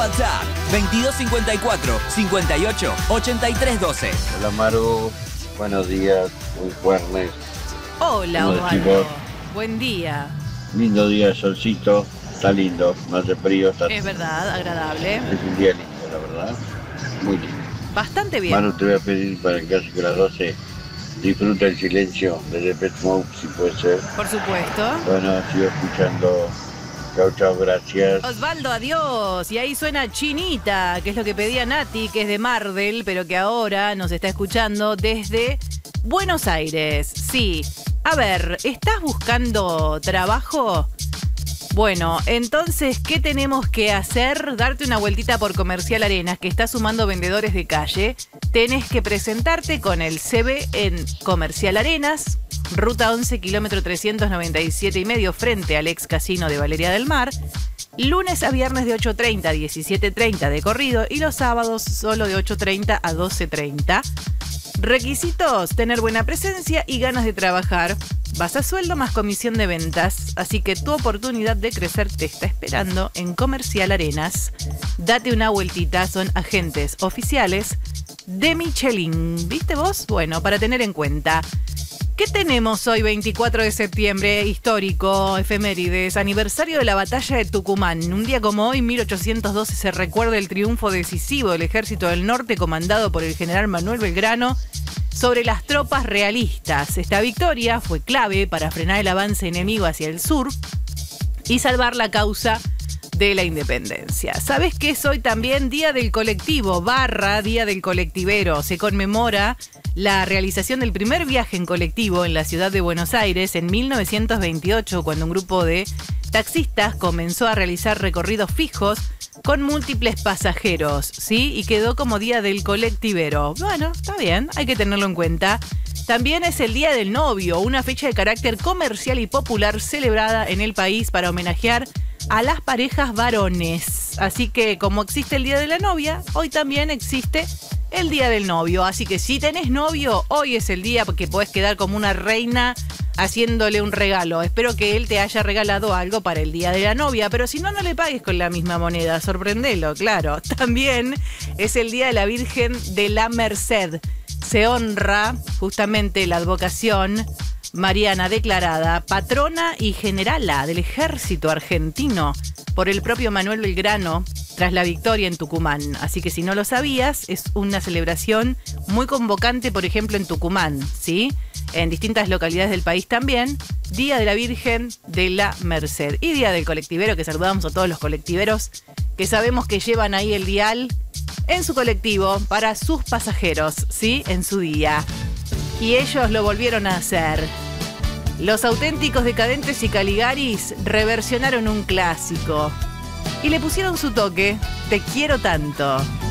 WhatsApp 2254 58 83 12. Hola Maru, buenos días, buen jueves. Hola, Osvaldo. Buen día. Lindo día, solcito, está lindo, no hace frío. Es verdad, agradable. Es un día lindo, la verdad, muy lindo. Bastante bien. Manu, te voy a pedir para el caso que a las 12 disfruta el silencio de Depeche Mode, si puede ser. Por supuesto. Bueno, sigo escuchando. Chao, chao, gracias. Osvaldo, adiós. Y ahí suena Chinita, que es lo que pedía Nati, que es de Marvel, pero que ahora nos está escuchando desde Buenos Aires. Sí. A ver, ¿estás buscando trabajo? Bueno, entonces, ¿qué tenemos que hacer? Darte una vueltita por Comercial Arenas, que está sumando vendedores de calle. Tenés que presentarte con el CV en Comercial Arenas, ruta 11, kilómetro 397,5, frente al ex casino de Valeria del Mar. Lunes a viernes de 8:30 a 17:30 de corrido y los sábados solo de 8:30 a 12:30. Requisitos: tener buena presencia y ganas de trabajar. Vas a sueldo más comisión de ventas, así que tu oportunidad de crecer te está esperando en Comercial Arenas. Date una vueltita, son agentes oficiales de Michelin. ¿Viste vos? Bueno, para tener en cuenta. ¿Qué tenemos hoy, 24 de septiembre? Histórico, efemérides, aniversario de la batalla de Tucumán. Un día como hoy, 1812, se recuerda el triunfo decisivo del Ejército del Norte comandado por el general Manuel Belgrano sobre las tropas realistas. Esta victoria fue clave para frenar el avance enemigo hacia el sur y salvar la causa de la independencia. ¿Sabes qué es hoy también? Día del colectivo, Día del colectivero. Se conmemora la realización del primer viaje en colectivo en la ciudad de Buenos Aires en 1928, cuando un grupo de taxistas comenzó a realizar recorridos fijos con múltiples pasajeros, ¿sí? Y quedó como Día del colectivero. Bueno, está bien, hay que tenerlo en cuenta. También es el Día del Novio, una fecha de carácter comercial y popular celebrada en el país para homenajear a las parejas varones. Así que como existe el Día de la Novia, hoy también existe el Día del Novio. Así que si tenés novio, hoy es el día que podés quedar como una reina haciéndole un regalo. Espero que él te haya regalado algo para el Día de la Novia, pero si no, no le pagues con la misma moneda. Sorprendelo, claro. También es el Día de la Virgen de la Merced. Se honra justamente la advocación mariana declarada patrona y generala del ejército argentino por el propio Manuel Belgrano tras la victoria en Tucumán. Así que si no lo sabías, es una celebración muy convocante, por ejemplo, en Tucumán, ¿sí? En distintas localidades del país también. Día de la Virgen de la Merced. Y Día del Colectivero, que saludamos a todos los colectiveros que sabemos que llevan ahí el dial en su colectivo para sus pasajeros, ¿sí? En su día. Y ellos lo volvieron a hacer. Los Auténticos Decadentes y Caligaris reversionaron un clásico y le pusieron su toque, Te quiero tanto.